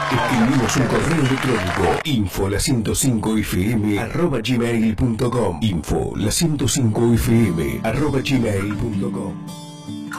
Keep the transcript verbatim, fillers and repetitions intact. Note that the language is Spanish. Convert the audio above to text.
Escribimos un correo electrónico info la ciento cinco f m arroba gmail punto com info la ciento cinco f m arroba gmail punto com.